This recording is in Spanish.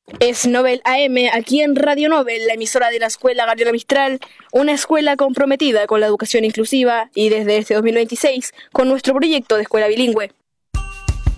Es Nobel AM, aquí en Radio Nobel, la emisora de la Escuela Gabriela Mistral, una escuela comprometida con la educación inclusiva y desde este 2026 con nuestro proyecto de escuela bilingüe.